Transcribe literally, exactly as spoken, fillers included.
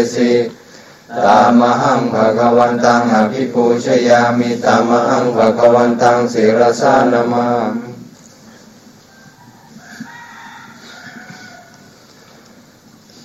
สิตามหังภะคะวันตังอภิปูชยามิตามหังภะคะวันตังศิรสานามะ